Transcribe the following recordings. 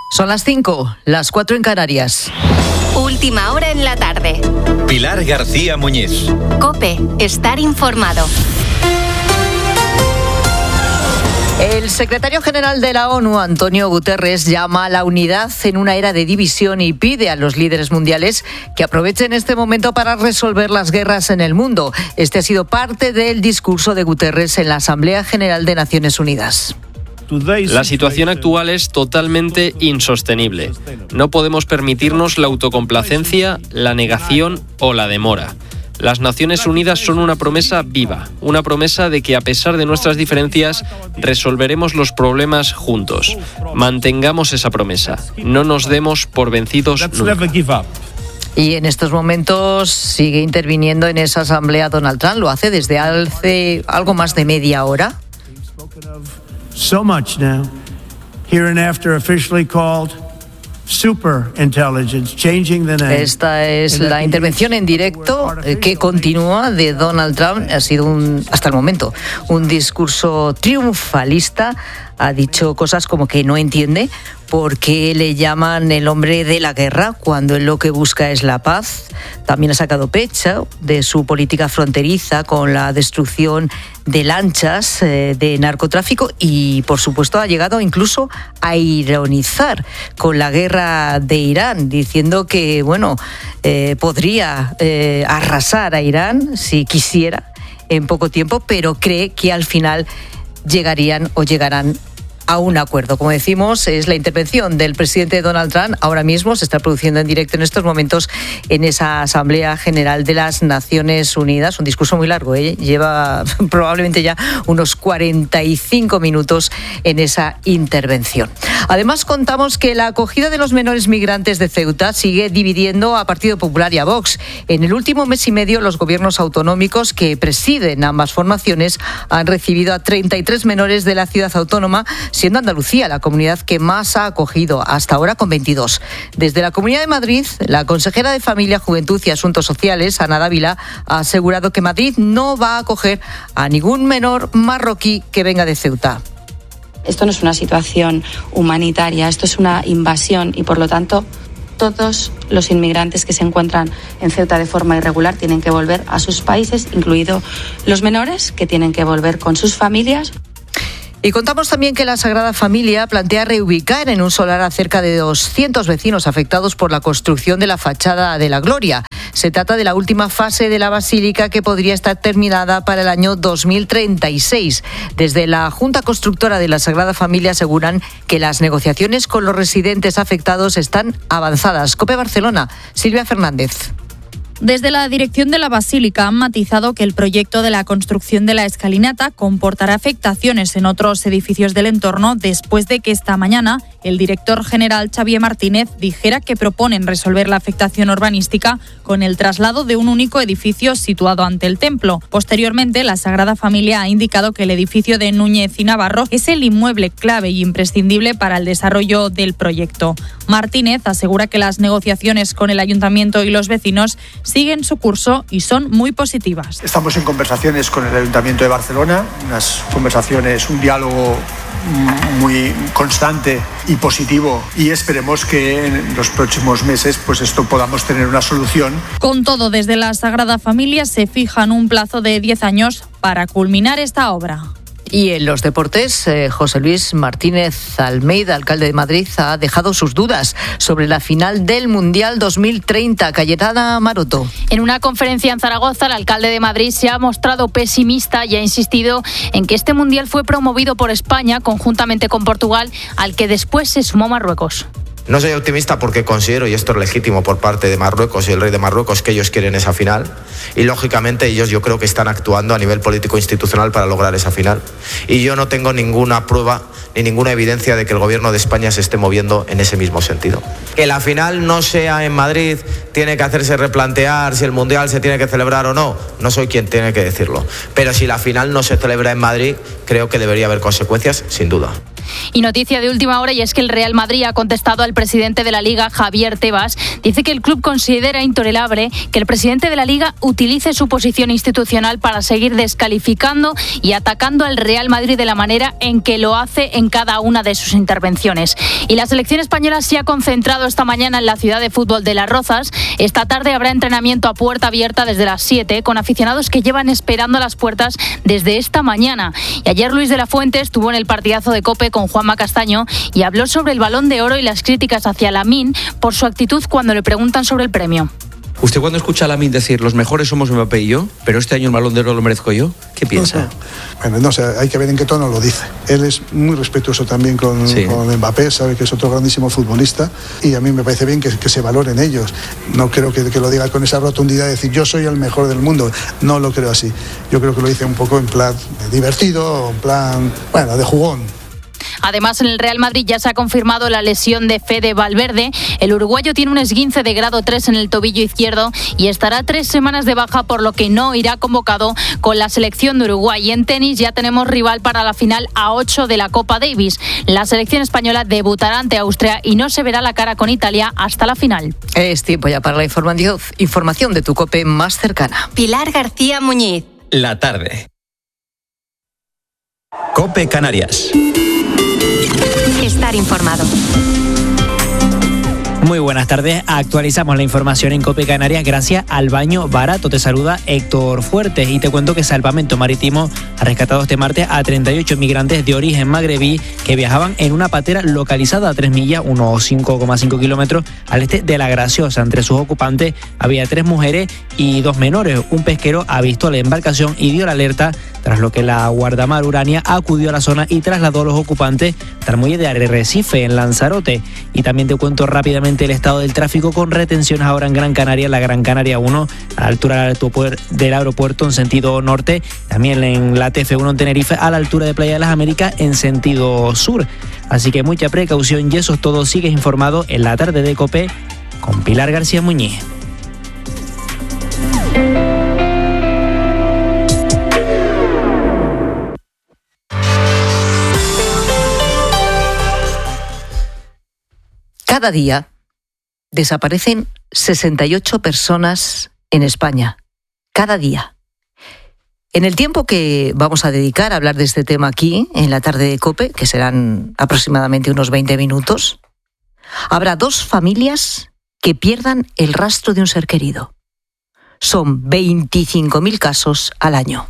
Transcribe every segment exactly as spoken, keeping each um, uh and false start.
Son las cinco, las cuatro en Canarias. Última hora en la tarde. Pilar García Muñiz. COPE, estar informado. El secretario general de la ONU, Antonio Guterres, llama a la unidad en una era de división y pide a los líderes mundiales que aprovechen este momento para resolver las guerras en el mundo. Este ha sido parte del discurso de Guterres en la Asamblea General de Naciones Unidas. La situación actual es totalmente insostenible. No podemos permitirnos la autocomplacencia, la negación o la demora. Las Naciones Unidas son una promesa viva, una promesa de que a pesar de nuestras diferencias resolveremos los problemas juntos. Mantengamos esa promesa. No nos demos por vencidos nunca. Y en estos momentos sigue interviniendo en esa asamblea Donald Trump. Lo hace desde hace algo más de media hora. So much now, hereinafter officially called superintelligence, changing the name. Esta es la intervención en directo que continúa de Donald Trump. Ha sido un, hasta el momento un discurso triunfalista. Ha dicho cosas como que no entiende por qué le llaman el hombre de la guerra cuando él lo que busca es la paz. También ha sacado pecho de su política fronteriza con la destrucción de lanchas eh, de narcotráfico y, por supuesto, ha llegado incluso a ironizar con la guerra de Irán, diciendo que, bueno, eh, podría eh, arrasar a Irán si quisiera en poco tiempo, pero cree que al final llegarían o llegarán a un acuerdo. Como decimos, es la intervención del presidente Donald Trump. Ahora mismo se está produciendo en directo en estos momentos en esa Asamblea General de las Naciones Unidas. Un discurso muy largo, ¿eh? Lleva probablemente ya unos cuarenta y cinco minutos en esa intervención. Además, contamos que la acogida de los menores migrantes de Ceuta sigue dividiendo a Partido Popular y a Vox. En el último mes y medio, los gobiernos autonómicos que presiden ambas formaciones han recibido a treinta y tres menores de la ciudad autónoma, siendo Andalucía la comunidad que más ha acogido, hasta ahora con veintidós. Desde la Comunidad de Madrid, la consejera de Familia, Juventud y Asuntos Sociales, Ana Dávila, ha asegurado que Madrid no va a acoger a ningún menor marroquí que venga de Ceuta. Esto no es una situación humanitaria, esto es una invasión y, por lo tanto, todos los inmigrantes que se encuentran en Ceuta de forma irregular tienen que volver a sus países, incluidos los menores, que tienen que volver con sus familias. Y contamos también que la Sagrada Familia plantea reubicar en un solar a cerca de doscientos vecinos afectados por la construcción de la fachada de la Gloria. Se trata de la última fase de la basílica que podría estar terminada para el año dos mil treinta y seis. Desde la Junta Constructora de la Sagrada Familia aseguran que las negociaciones con los residentes afectados están avanzadas. COPE Barcelona, Silvia Fernández. Desde la dirección de la Basílica han matizado que el proyecto de la construcción de la escalinata comportará afectaciones en otros edificios del entorno después de que esta mañana el director general Xavier Martínez dijera que proponen resolver la afectación urbanística con el traslado de un único edificio situado ante el templo. Posteriormente, la Sagrada Familia ha indicado que el edificio de Núñez y Navarro es el inmueble clave y imprescindible para el desarrollo del proyecto. Martínez asegura que las negociaciones con el ayuntamiento y los vecinos siguen su curso y son muy positivas. Estamos en conversaciones con el Ayuntamiento de Barcelona, unas conversaciones, un diálogo muy constante y positivo, y esperemos que en los próximos meses pues esto podamos tener una solución. Con todo, desde la Sagrada Familia se fijan un plazo de diez años para culminar esta obra. Y en los deportes, eh, José Luis Martínez Almeida, alcalde de Madrid, ha dejado sus dudas sobre la final del Mundial dos mil treinta. Cayetana Maroto. En una conferencia en Zaragoza, el alcalde de Madrid se ha mostrado pesimista y ha insistido en que este Mundial fue promovido por España conjuntamente con Portugal, al que después se sumó Marruecos. No soy optimista porque considero, y esto es legítimo por parte de Marruecos y el rey de Marruecos, que ellos quieren esa final. Y lógicamente ellos yo creo que están actuando a nivel político e institucional para lograr esa final. Y yo no tengo ninguna prueba ni ninguna evidencia de que el gobierno de España se esté moviendo en ese mismo sentido. Que la final no sea en Madrid tiene que hacerse replantear si el Mundial se tiene que celebrar o no. No soy quien tiene que decirlo. Pero si la final no se celebra en Madrid, creo que debería haber consecuencias, sin duda. Y noticia de última hora, y es que el Real Madrid ha contestado al presidente de la Liga, Javier Tebas. Dice que el club considera intolerable que el presidente de la Liga utilice su posición institucional para seguir descalificando y atacando al Real Madrid de la manera en que lo hace en en cada una de sus intervenciones. Y la selección española se ha concentrado esta mañana en la ciudad de fútbol de Las Rozas. Esta tarde habrá entrenamiento a puerta abierta desde las siete, con aficionados que llevan esperando a las puertas desde esta mañana. Y ayer Luis de la Fuente estuvo en el partidazo de COPE con Juanma Castaño y habló sobre el Balón de Oro y las críticas hacia Lamine por su actitud cuando le preguntan sobre el premio. ¿Usted cuando escucha a Lamine decir los mejores somos Mbappé y yo, pero este año el Balón de Oro lo merezco yo, qué piensa? Bueno, no sé, hay que ver en qué tono lo dice. Él es muy respetuoso también con, sí. con Mbappé, sabe que es otro grandísimo futbolista y a mí me parece bien que, que se valoren ellos. No creo que, que lo diga con esa rotundidad de decir yo soy el mejor del mundo, no lo creo así. Yo creo que lo dice un poco en plan divertido, en plan, bueno, de jugón. Además, en el Real Madrid ya se ha confirmado la lesión de Fede Valverde. El uruguayo tiene un esguince de grado tres en el tobillo izquierdo y estará tres semanas de baja, por lo que no irá convocado con la selección de Uruguay. Y en tenis ya tenemos rival para la final a ocho de la Copa Davis. La selección española debutará ante Austria y no se verá la cara con Italia hasta la final. Es tiempo ya para la información, información de tu COPE más cercana. Pilar García Muñiz. La tarde. COPE Canarias. Estar informado. Muy buenas tardes, actualizamos la información en COPE Canarias gracias al Baño Barato. Te saluda Héctor Fuertes y te cuento que Salvamento Marítimo ha rescatado este martes a treinta y ocho migrantes de origen magrebí que viajaban en una patera localizada a tres millas, unos cinco coma cinco kilómetros al este de La Graciosa. Entre sus ocupantes había tres mujeres y dos menores. Un pesquero ha visto la embarcación y dio la alerta, tras lo que la Guardamar Urania acudió a la zona y trasladó a los ocupantes al muelle de Arrecife en Lanzarote. Y también te cuento rápidamente el estado del tráfico con retenciones ahora en Gran Canaria, la Gran Canaria uno, a la altura del aeropuerto en sentido norte, también en la T F uno en Tenerife a la altura de Playa de las Américas en sentido sur. Así que mucha precaución y eso es todo. Sigues informado en la tarde de COPE con Pilar García Muñiz. Cada día desaparecen sesenta y ocho personas en España. Cada día. En el tiempo que vamos a dedicar a hablar de este tema aquí, en la tarde de COPE, que serán aproximadamente unos veinte minutos, habrá dos familias que pierdan el rastro de un ser querido. Son veinticinco mil casos al año.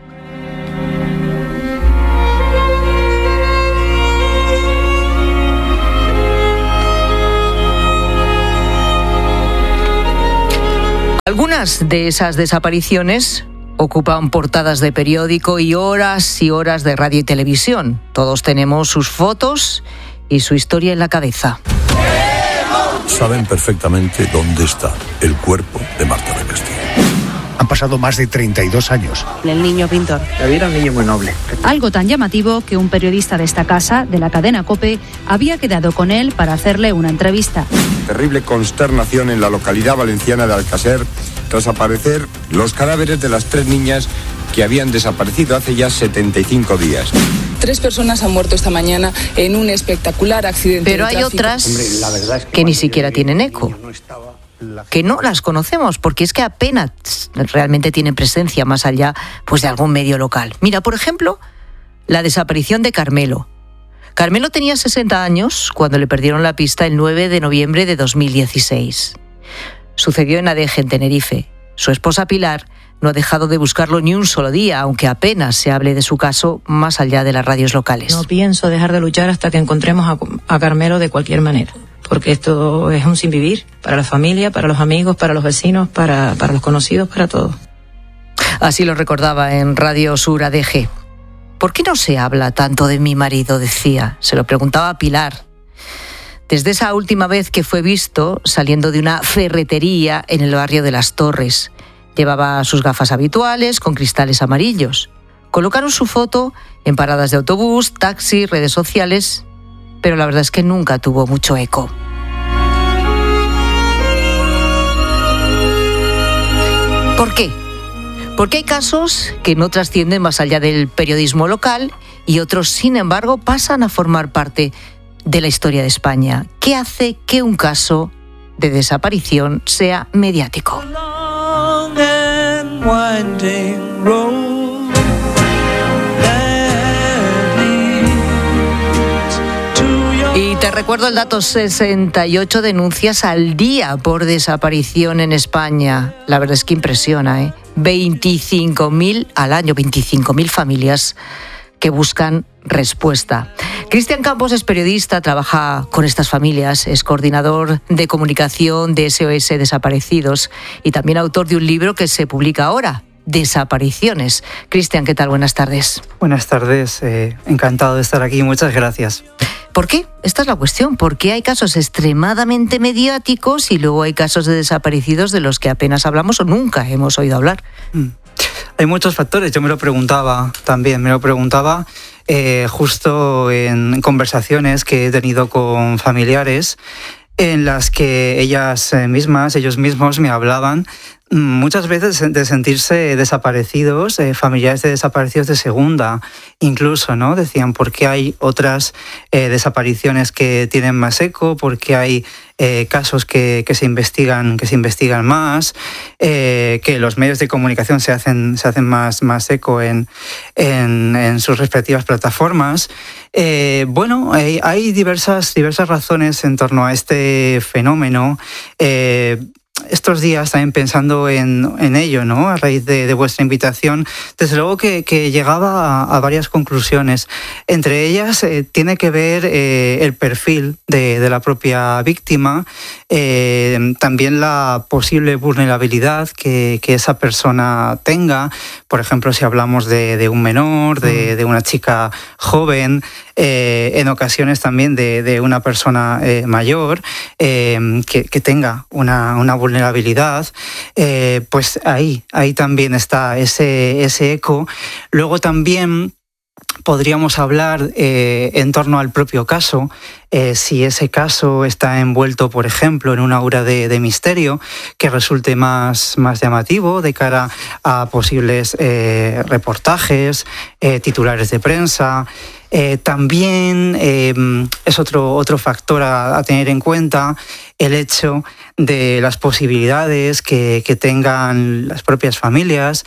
Algunas de esas desapariciones ocupan portadas de periódico y horas y horas de radio y televisión. Todos tenemos sus fotos y su historia en la cabeza. Saben perfectamente dónde está el cuerpo de Marta de Castillo. Han pasado más de treinta y dos años. El niño pintor. David era un niño muy noble. Algo tan llamativo que un periodista de esta casa, de la cadena COPE, había quedado con él para hacerle una entrevista. Terrible consternación en la localidad valenciana de Alcácer tras aparecer los cadáveres de las tres niñas que habían desaparecido hace ya setenta y cinco días. Tres personas han muerto esta mañana en un espectacular accidente. Pero hay otras Hombre, la verdad es que, que ni siquiera tienen eco. Que no las conocemos porque es que apenas realmente tienen presencia más allá pues de algún medio local. Mira, por ejemplo, la desaparición de Carmelo. Carmelo tenía sesenta años cuando le perdieron la pista el nueve de noviembre de dos mil dieciséis. Sucedió en Adeje, en Tenerife. Su esposa Pilar no ha dejado de buscarlo ni un solo día, aunque apenas se hable de su caso más allá de las radios locales. No pienso dejar de luchar hasta que encontremos a, a Carmelo de cualquier manera. Porque esto es un sinvivir para la familia, para los amigos, para los vecinos, para, para los conocidos, para todos. Así lo recordaba en Radio Sur A D G. ¿Por qué no se habla tanto de mi marido?, decía. Se lo preguntaba a Pilar. Desde esa última vez que fue visto saliendo de una ferretería en el barrio de Las Torres. Llevaba sus gafas habituales con cristales amarillos. Colocaron su foto en paradas de autobús, taxi, redes sociales, pero la verdad es que nunca tuvo mucho eco. ¿Por qué? Porque hay casos que no trascienden más allá del periodismo local y otros, sin embargo, pasan a formar parte de la historia de España. ¿Qué hace que un caso de desaparición sea mediático? Te recuerdo el dato: sesenta y ocho denuncias al día por desaparición en España. La verdad es que impresiona, ¿eh? veinticinco mil al año, veinticinco mil familias que buscan respuesta. Cristian Campos es periodista, trabaja con estas familias, es coordinador de comunicación de S O S Desaparecidos y también autor de un libro que se publica ahora, Desapariciones. Cristian, ¿qué tal? Buenas tardes. Buenas tardes, eh, encantado de estar aquí, muchas gracias. ¿Por qué? Esta es la cuestión. ¿Por qué hay casos extremadamente mediáticos y luego hay casos de desaparecidos de los que apenas hablamos o nunca hemos oído hablar? Mm. Hay muchos factores, yo me lo preguntaba también, me lo preguntaba eh, justo en conversaciones que he tenido con familiares en las que ellas mismas, ellos mismos me hablaban muchas veces de sentirse desaparecidos, eh, familiares de desaparecidos de segunda, incluso, ¿no? Decían, ¿por qué hay otras eh, desapariciones que tienen más eco? ¿Por qué hay eh, casos que, que se investigan, que se investigan más? Eh, que los medios de comunicación se hacen, se hacen más, más eco en, en, en sus respectivas plataformas. Eh, bueno, hay, hay diversas, diversas razones en torno a este fenómeno. Eh, Estos días también pensando en, en ello, ¿no? A raíz de, de vuestra invitación, desde luego que, que llegaba a, a varias conclusiones. Entre ellas eh, tiene que ver eh, el perfil de, de la propia víctima, eh, también la posible vulnerabilidad que, que esa persona tenga. Por ejemplo, si hablamos de, de un menor, de, de una chica joven, eh, en ocasiones también de, de una persona eh, mayor eh, que, que tenga una, una vulnerabilidad, eh, pues ahí, ahí también está ese, ese eco. Luego también podríamos hablar eh, en torno al propio caso, eh, si ese caso está envuelto, por ejemplo, en una aura de, de misterio que resulte más, más llamativo de cara a posibles eh, reportajes, eh, titulares de prensa. Eh, también eh, es otro, otro factor a, a tener en cuenta el hecho de las posibilidades que, que tengan las propias familias,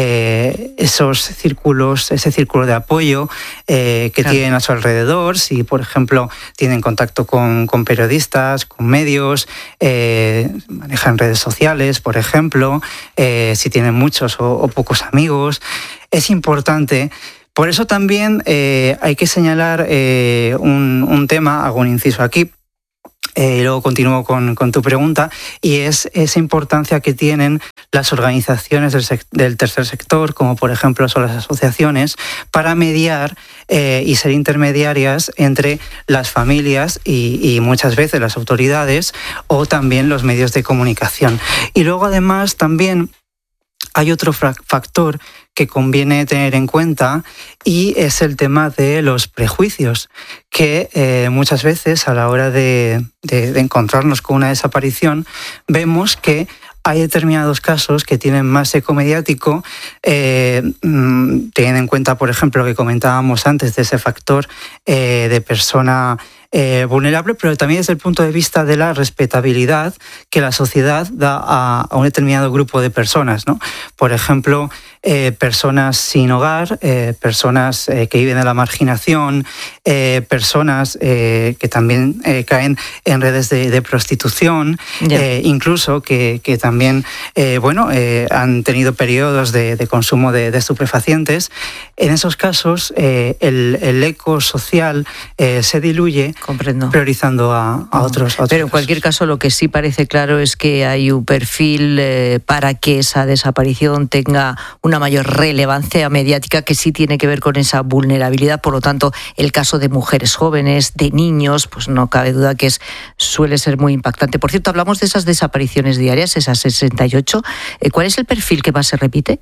eh, esos círculos, ese círculo de apoyo eh, que claro. tienen a su alrededor, si por ejemplo tienen contacto con, con periodistas, con medios, eh, manejan redes sociales, por ejemplo, eh, si tienen muchos o, o pocos amigos. Es importante. Por eso también eh, hay que señalar eh, un, un tema, hago un inciso aquí, eh, y luego continúo con, con tu pregunta, y es esa importancia que tienen las organizaciones del, sec- del tercer sector, como por ejemplo son las asociaciones, para mediar eh, y ser intermediarias entre las familias y, y muchas veces las autoridades o también los medios de comunicación. Y luego además también hay otro factor que conviene tener en cuenta y es el tema de los prejuicios, que eh, muchas veces a la hora de, de, de encontrarnos con una desaparición vemos que hay determinados casos que tienen más eco mediático, eh, teniendo en cuenta, por ejemplo, lo que comentábamos antes de ese factor eh, de persona eh, vulnerable, pero también desde el punto de vista de la respetabilidad que la sociedad da a, a un determinado grupo de personas, ¿no? Por ejemplo, eh, personas sin hogar, eh, personas eh, que viven en la marginación, eh, personas eh, que también eh, caen en redes de, de prostitución, yeah. eh, incluso que, que también eh, bueno, eh, han tenido periodos de, de consumo de, de estupefacientes. En esos casos eh, el, el eco social eh, se diluye. Comprendo. Priorizando a, a, otros, a otros. Pero en cualquier caso lo que sí parece claro es que hay un perfil eh, para que esa desaparición tenga una mayor relevancia mediática que sí tiene que ver con esa vulnerabilidad. Por lo tanto, el caso de mujeres jóvenes, de niños, pues no cabe duda que es, suele ser muy impactante. Por cierto, hablamos de esas desapariciones diarias, esas sesenta y ocho. ¿Cuál es el perfil que más se repite?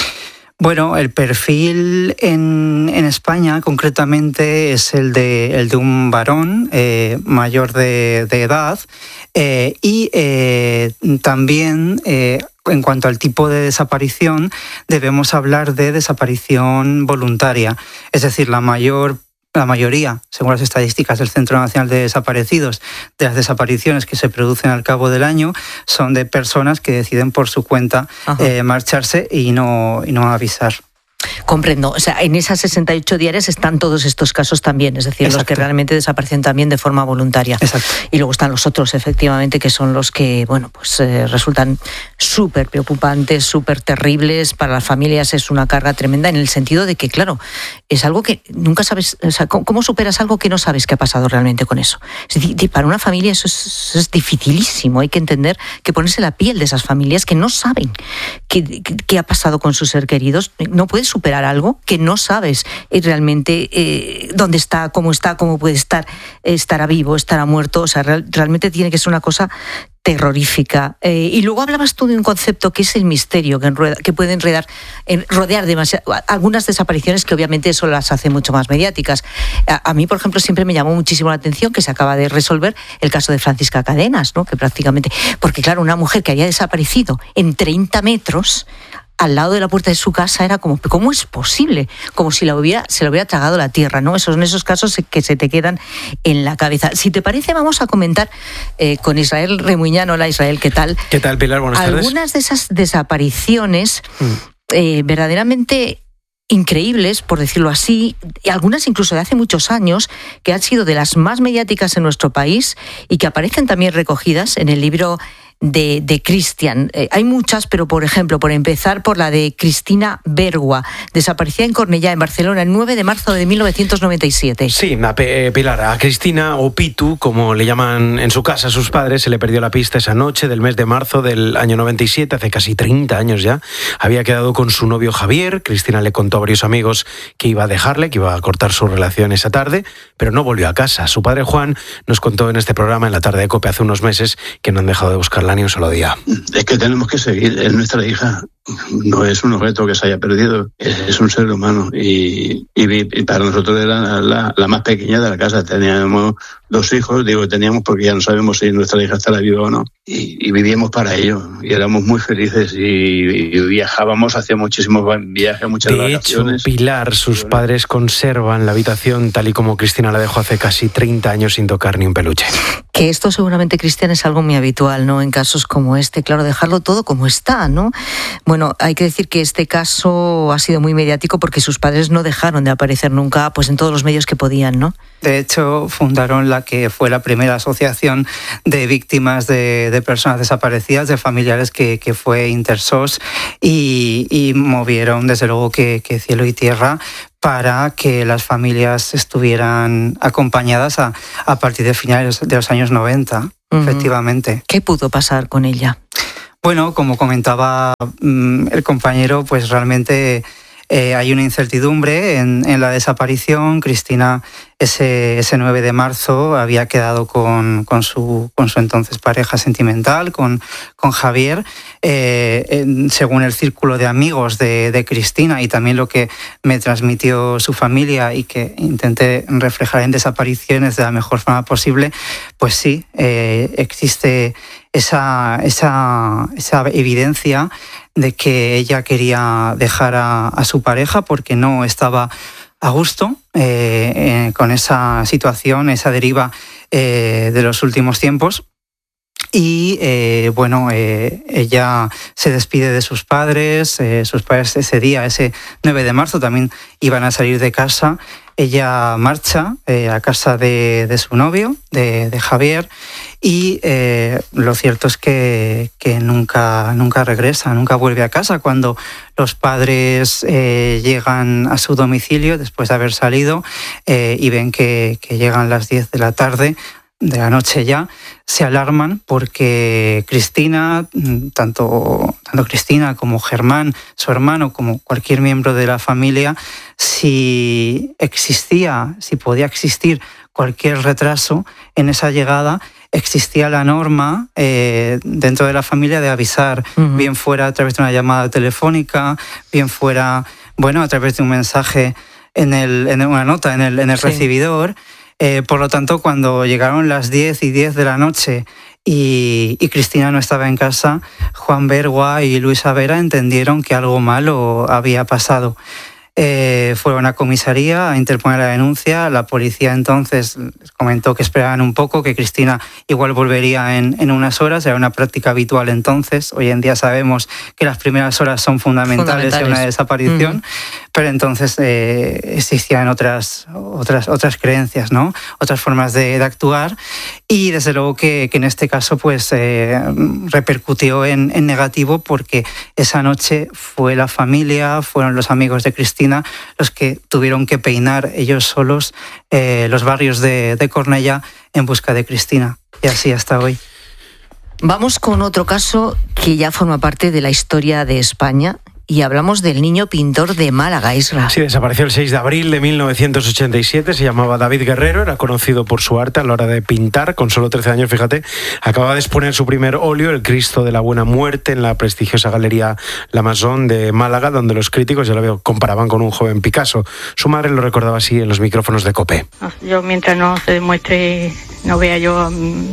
Bueno, el perfil en, en España concretamente es el de, el de un varón eh, mayor de, de edad eh, y eh, también eh, en cuanto al tipo de desaparición debemos hablar de desaparición voluntaria, es decir, la mayor La mayoría, según las estadísticas del Centro Nacional de Desaparecidos, de las desapariciones que se producen al cabo del año son de personas que deciden por su cuenta eh, marcharse y no, y no avisar. Comprendo. O sea, en esas sesenta y ocho diarias están todos estos casos también, es decir, Exacto. los que realmente desaparecen también de forma voluntaria. Exacto. Y luego están los otros, efectivamente, que son los que, bueno, pues eh, resultan súper preocupantes, súper terribles. Para las familias es una carga tremenda en el sentido de que, claro, es algo que nunca sabes, o sea, ¿cómo superas algo que no sabes qué ha pasado realmente con eso? Es decir, para una familia eso es, eso es dificilísimo. Hay que entender que ponerse la piel de esas familias que no saben qué, qué ha pasado con sus seres queridos. No puedes superar algo que no sabes realmente eh, dónde está, cómo está, cómo puede estar, estará vivo, estará muerto. O sea, real, realmente tiene que ser una cosa terrorífica. Eh, y luego hablabas tú de un concepto que es el misterio, que, enrueda, que puede enredar, en, rodear demasiado, algunas desapariciones que obviamente eso las hace mucho más mediáticas. A, a mí, por ejemplo, siempre me llamó muchísimo la atención que se acaba de resolver el caso de Francisca Cadenas, ¿no? Que prácticamente, porque claro, una mujer que había desaparecido en treinta metros al lado de la puerta de su casa era como, ¿cómo es posible? Como si la hubiera, se la hubiera tragado la tierra, ¿no? Esos son esos casos que se te quedan en la cabeza. Si te parece, vamos a comentar eh, con Israel Remuñán. Hola, Israel, ¿qué tal? ¿Qué tal, Pilar? Buenas tardes. Algunas de esas desapariciones mm. eh, verdaderamente increíbles, por decirlo así, y algunas incluso de hace muchos años, que han sido de las más mediáticas en nuestro país y que aparecen también recogidas en el libro de, de Cristian. Eh, hay muchas, pero por ejemplo, por empezar por la de Cristina Bergua, desaparecida en Cornellá, en Barcelona, el nueve de marzo de mil novecientos noventa y siete. Sí, a P- Pilar, a Cristina, o Pitu, como le llaman en su casa a sus padres, se le perdió la pista esa noche del mes de marzo del año noventa y siete, hace casi treinta años ya. Había quedado con su novio Javier. Cristina le contó a varios amigos que iba a dejarle, que iba a cortar su relación esa tarde, pero no volvió a casa. Su padre Juan nos contó en este programa, en la tarde de COPE, hace unos meses, que no han dejado de buscarla ni un solo día. Es que tenemos que seguir, es nuestra hija, no es un objeto que se haya perdido, es un ser humano y, y, y para nosotros era la, la, la más pequeña de la casa. Teníamos dos hijos, digo teníamos porque ya no sabemos si nuestra hija estará viva o no, y, y vivíamos para ello y éramos muy felices y, y viajábamos, hacía muchísimos viajes, muchas de vacaciones. De hecho, Pilar, sus padres conservan la habitación tal y como Cristina la dejó hace casi treinta años sin tocar ni un peluche. Que esto seguramente, Cristian, es algo muy habitual, ¿no? En casos como este, claro, dejarlo todo como está, ¿no? Bueno, hay que decir que este caso ha sido muy mediático porque sus padres no dejaron de aparecer nunca, pues en todos los medios que podían, ¿no? De hecho, fundaron la que fue la primera asociación de víctimas de, de personas desaparecidas, de familiares, que, que fue Intersos, y, y movieron, desde luego, que, que cielo y tierra para que las familias estuvieran acompañadas a, a partir de finales de los años noventa, uh-huh. efectivamente. ¿Qué pudo pasar con ella? Bueno, como comentaba mmm, el compañero, pues realmente eh, hay una incertidumbre en, en la desaparición. Cristina, ese, ese nueve de marzo, había quedado con, con, su, con su entonces pareja sentimental, con, con Javier. Eh, en, según el círculo de amigos de, de Cristina y también lo que me transmitió su familia y que intenté reflejar en Desapariciones de la mejor forma posible, pues sí, eh, existe esa, esa, esa evidencia de que ella quería dejar a, a su pareja porque no estaba a gusto eh, eh, con esa situación, esa deriva eh, de los últimos tiempos. Y eh, bueno, eh, ella se despide de sus padres, eh, sus padres ese día, ese nueve de marzo, también iban a salir de casa. Ella marcha eh, a casa de, de su novio, de, de Javier, y eh, lo cierto es que, que nunca, nunca regresa, nunca vuelve a casa. Cuando los padres eh, llegan a su domicilio después de haber salido eh, y ven que, que llegan las diez de la tarde, de la noche ya, se alarman porque Cristina, tanto, tanto Cristina como Germán, su hermano, como cualquier miembro de la familia, si existía, si podía existir cualquier retraso en esa llegada, existía la norma eh, dentro de la familia de avisar, uh-huh. bien fuera a través de una llamada telefónica, bien fuera, bueno, a través de un mensaje en, el, en una nota en el, en el sí. recibidor. Eh, por lo tanto, cuando llegaron las diez y diez de la noche y, y Cristina no estaba en casa, Juan Bergua y Luisa Vera entendieron que algo malo había pasado. eh, fueron a comisaría a interponer la denuncia. La policía entonces les comentó que esperaban un poco, que Cristina igual volvería en, en unas horas. Era una práctica habitual entonces. Hoy en día sabemos que las primeras horas son fundamentales, fundamentales. en una desaparición, uh-huh. pero entonces eh, existían otras, otras, otras creencias, ¿no? Otras formas de, de actuar, y desde luego que, que en este caso pues eh, repercutió en, en negativo, porque esa noche fue la familia, fueron los amigos de Cristina los que tuvieron que peinar ellos solos eh, los barrios de, de Cornellá en busca de Cristina, y así hasta hoy. Vamos con otro caso que ya forma parte de la historia de España, y hablamos del niño pintor de Málaga, Isra. Sí, desapareció el seis de abril de mil novecientos ochenta y siete, se llamaba David Guerrero, era conocido por su arte a la hora de pintar. Con solo trece años, fíjate, acababa de exponer su primer óleo, el Cristo de la Buena Muerte, en la prestigiosa galería La Masón de Málaga, donde los críticos, ya lo veo, comparaban con un joven Picasso. Su madre lo recordaba así en los micrófonos de COPE. Yo, mientras no se demuestre, no vea yo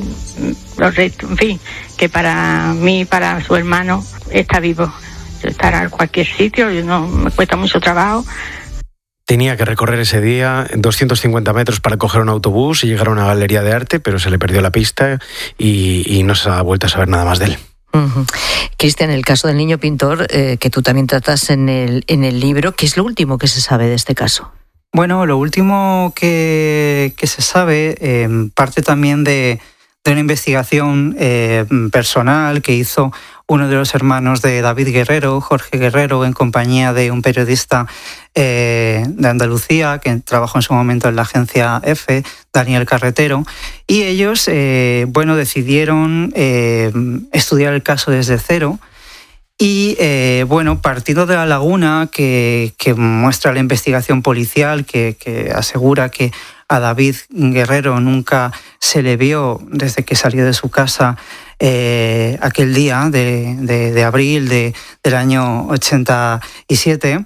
los restos, en fin, que para mí, para su hermano, está vivo. Estar en cualquier sitio, no me cuesta mucho trabajo. Tenía que recorrer ese día doscientos cincuenta metros para coger un autobús y llegar a una galería de arte, pero se le perdió la pista y, y no se ha vuelto a saber nada más de él. Uh-huh. Cristian, el caso del niño pintor, eh, que tú también tratas en el, en el libro, ¿qué es lo último que se sabe de este caso? Bueno, lo último que, que se sabe eh, parte también de, de una investigación eh, personal que hizo uno de los hermanos de David Guerrero, Jorge Guerrero, en compañía de un periodista eh, de Andalucía que trabajó en su momento en la agencia EFE, Daniel Carretero, y ellos eh, bueno, decidieron eh, estudiar el caso desde cero. Y eh, bueno, partiendo de la laguna que, que muestra la investigación policial, que, que asegura que a David Guerrero nunca se le vio desde que salió de su casa eh, aquel día de, de, de abril de, del año ochenta y siete,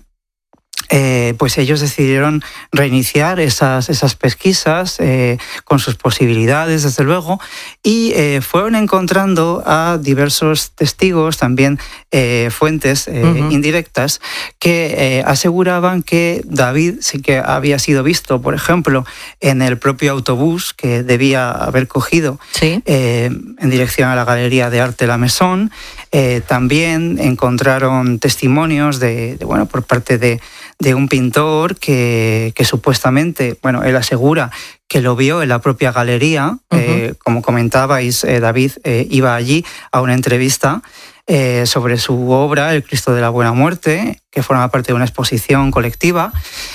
Eh, pues ellos decidieron reiniciar esas, esas pesquisas eh, con sus posibilidades, desde luego, y eh, fueron encontrando a diversos testigos, también eh, fuentes eh, uh-huh. indirectas, que eh, aseguraban que David sí que había sido visto, por ejemplo, en el propio autobús que debía haber cogido ¿Sí? eh, en dirección a la Galería de Arte La Masón. Eh, también encontraron testimonios de, de bueno, por parte de de un pintor que, que supuestamente, bueno, él asegura que lo vio en la propia galería. Uh-huh. Eh, como comentabais, eh, David eh, iba allí a una entrevista eh, sobre su obra, El Cristo de la Buena Muerte, que forma parte de una exposición colectiva.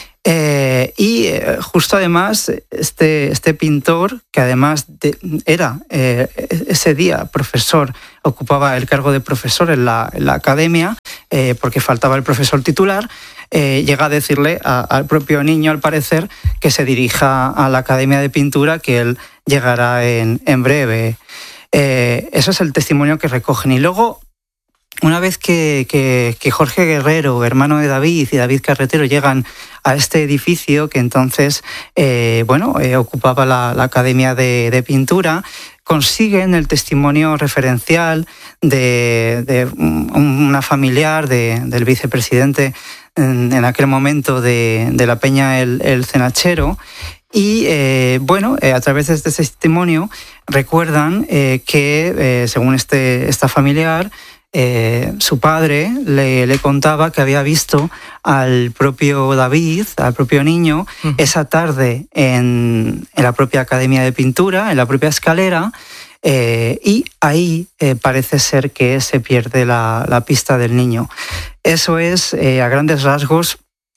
Eh, y eh, justo además este, este pintor, que además de, era eh, ese día profesor, ocupaba el cargo de profesor en la, en la academia, eh, porque faltaba el profesor titular, eh, llega a decirle a, al propio niño, al parecer, que se dirija a la Academia de Pintura, que él llegará en, en breve. Eh, eso es el testimonio que recogen. Y luego, una vez que, que, que Jorge Guerrero, hermano de David, y David Carretero llegan a este edificio, que entonces eh, bueno, eh, ocupaba la, la Academia de, de Pintura, consiguen el testimonio referencial de, de una familiar de, del vicepresidente en, en aquel momento de, de la Peña El, el Cenachero. Y eh, bueno, eh, a través de este testimonio recuerdan eh, que, eh, según este, esta familiar, Eh, su padre le, le contaba que había visto al propio David, al propio niño, uh-huh. esa tarde en, en la propia Academia de Pintura, en la propia escalera, eh, y ahí eh, parece ser que se pierde la, la pista del niño. Eso es, eh, a grandes rasgos,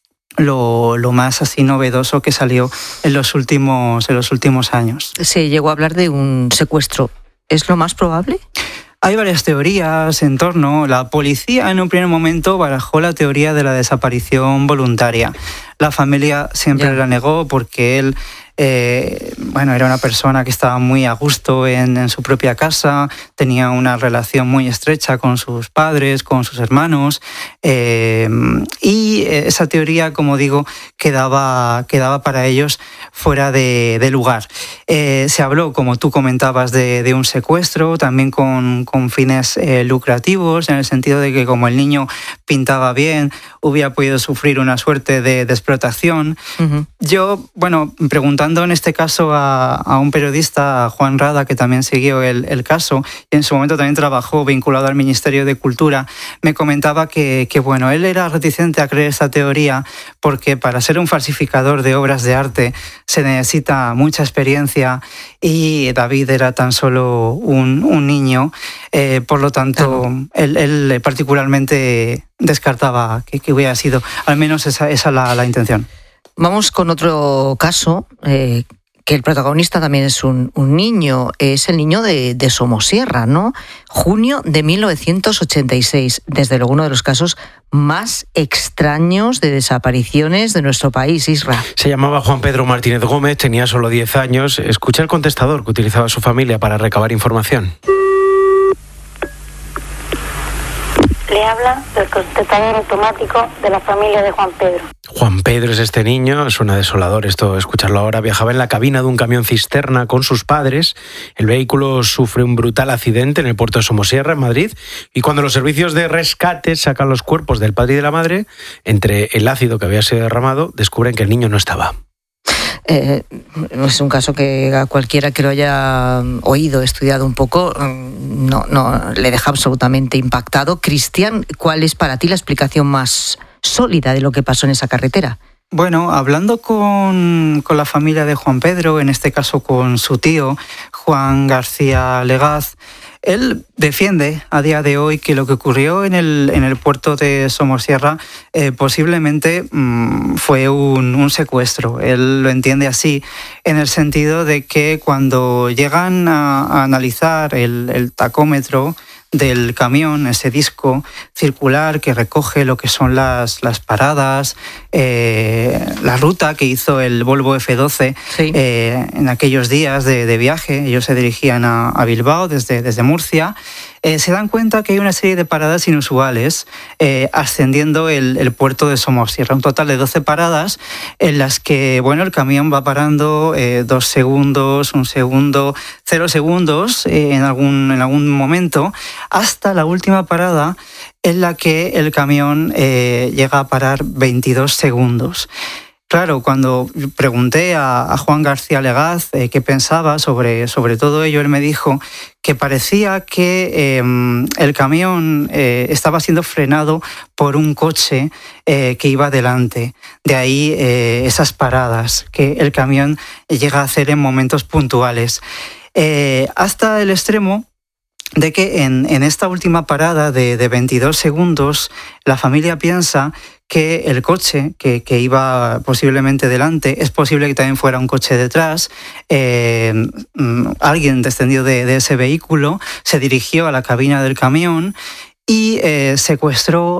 Lo, lo más así novedoso que salió en los últimos, en los últimos años. Se llegó a hablar de un secuestro. ¿Es lo más probable? Hay varias teorías en torno. La policía en un primer momento barajó la teoría de la desaparición voluntaria. La familia siempre yeah. la negó porque él Eh, bueno, era una persona que estaba muy a gusto en, en su propia casa, tenía una relación muy estrecha con sus padres, con sus hermanos, eh, y esa teoría, como digo, quedaba, quedaba para ellos fuera de, de lugar. Eh, se habló, como tú comentabas, de, de un secuestro, también con, con fines eh, lucrativos, en el sentido de que como el niño pintaba bien, hubiera podido sufrir una suerte de, de explotación. Uh-huh. Yo, bueno, preguntando en este caso a, a un periodista, a Juan Rada, que también siguió el, el caso, y en su momento también trabajó vinculado al Ministerio de Cultura, me comentaba que, que, bueno, él era reticente a creer esta teoría porque para ser un falsificador de obras de arte se necesita mucha experiencia y David era tan solo un, un niño, eh, por lo tanto, claro. él, él particularmente descartaba que, que hubiera sido, al menos esa, esa la, la intención. Vamos con otro caso, eh, que el protagonista también es un, un niño, es el niño de, de Somosierra, ¿no? Junio de mil novecientos ochenta y seis, desde luego uno de los casos más extraños de desapariciones de nuestro país, Isra. Se llamaba Juan Pedro Martínez Gómez, tenía solo diez años. Escucha el contestador que utilizaba su familia para recabar información. Le habla del contestador automático de la familia de Juan Pedro. Juan Pedro es este niño, suena desolador esto, escucharlo ahora. Viajaba en la cabina de un camión cisterna con sus padres. El vehículo sufre un brutal accidente en el puerto de Somosierra, en Madrid, y cuando los servicios de rescate sacan los cuerpos del padre y de la madre, entre el ácido que había sido derramado, descubren que el niño no estaba. Eh, es un caso que a cualquiera que lo haya oído, estudiado un poco, no, no le deja absolutamente impactado. Cristian, ¿cuál es para ti la explicación más sólida de lo que pasó en esa carretera? Bueno, hablando con, con la familia de Juan Pedro, en este caso con su tío, Juan García Legaz, él defiende a día de hoy que lo que ocurrió en el, en el puerto de Somosierra eh, posiblemente mmm, fue un, un secuestro. Él lo entiende así, en el sentido de que cuando llegan a, a analizar el, el tacómetro del camión, ese disco circular que recoge lo que son las, las paradas, eh, la ruta que hizo el Volvo F doce sí. eh, en aquellos días de, de viaje. Ellos se dirigían a, a Bilbao desde, desde Murcia. Eh, se dan cuenta que hay una serie de paradas inusuales eh, ascendiendo el, el puerto de Somosierra, un total de doce paradas en las que bueno, el camión va parando eh, dos segundos, un segundo, cero segundos eh, en, algún, en algún momento, hasta la última parada en la que el camión eh, llega a parar veintidós segundos. Claro, cuando pregunté a, a Juan García Legaz eh, qué pensaba sobre, sobre todo ello, él me dijo que parecía que eh, el camión eh, estaba siendo frenado por un coche eh, que iba delante. De ahí eh, esas paradas que el camión llega a hacer en momentos puntuales. Eh, hasta el extremo de que en, en esta última parada de, de veintidós segundos, la familia piensa que el coche que, que iba posiblemente delante, es posible que también fuera un coche detrás, eh, alguien descendió de, de ese vehículo, se dirigió a la cabina del camión y eh, secuestró